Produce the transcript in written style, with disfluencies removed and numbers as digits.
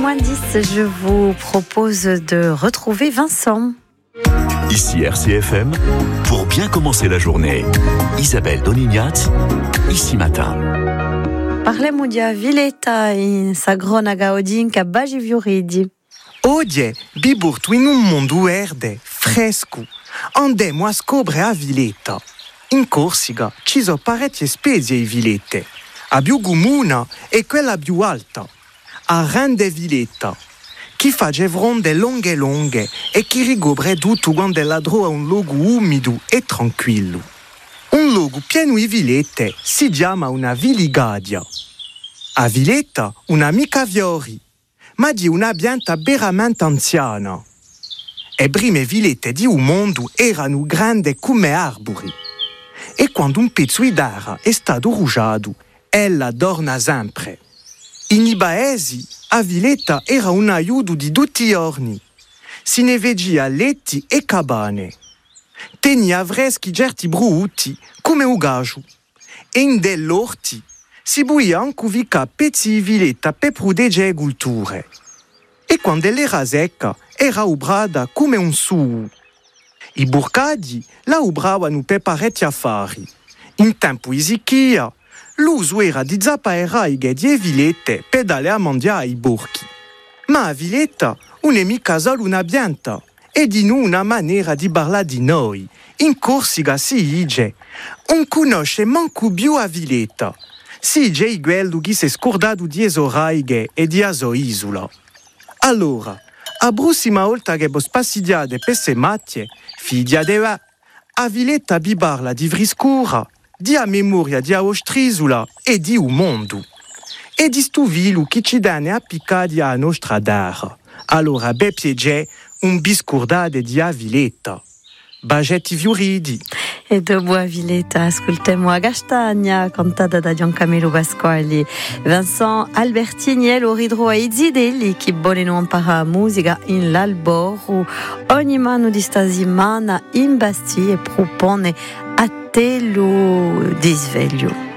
8h10, je vous propose de retrouver Vincent. Ici RCFM, pour bien commencer la journée, Isabelle Donignat, ici matin. Parliamo di Aviletta in Sagrona Gaudinca Bagi Viuridi. Oggi biburto in un mondo verde, fresco. Andemo a scoprire Aviletta. In Corsica ci sono parecchie specie di villette. La più comune è quella più alta, a Rende Villetta, che fa gevronde lunghe e che ricopre tutto quando la droga un luogo umido e tranquillo. Un luogo pieno di villette si chiama una villigadia. A Villetta una mica fiori, ma di una pianta veramente anziana. Le prime villette di un mondo erano grandi come arbori. E quando un pezzo di terra è stato rugiato, ella torna sempre. In i paesi, a Villetta era un aiuto di tutti i giorni. Si ne vedeva letti e cabane. Tenia freschi certi brutti, come un gaggio. E in dell'orti si buia anche vica pezzi di Villetta per proteggere le culture. E quando era secca, era ubrata come un suo. I burcadi la ubravano per parecchi affari. In tempo di sicchia, l'uso era di zappaerare di villette per dare a mangiare ai burchi. Ma a Villetta non è mica solo una pianta, è di noi una maniera di parlare di noi. In Corsica si dice, non conosce manco più a Villetta. Si dice quello che si è scordato di Esoraighe e di Asoisola. Allora, a prossima volta che vos passidiate per se macchie, figlia de va, a Villetta vi parla di friscura, di a memoria di Austrisola e di un mondo. E di stu vilu che ci danno a piccati a nostra terra. Allora, be piegè un biscordade di a Villetta. Bagetti Viuridi. E dopo a Villetta ascoltiamo a Castagna, cantata da Giancamillo Pasquali. Vincent Albertini e lo ridro a Izidelli, che vogliono imparare musica in l'Alboro. Ogni mano di sta settimana in Bastia e propone a te lo disveglio.